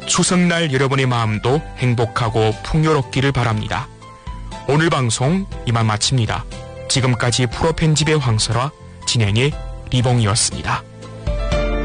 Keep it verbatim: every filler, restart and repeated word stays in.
추석날 여러분의 마음도 행복하고 풍요롭기를 바랍니다. 오늘 방송 이만 마칩니다. 지금까지 프로 편집의 황설아, 진행의 리봉이었습니다.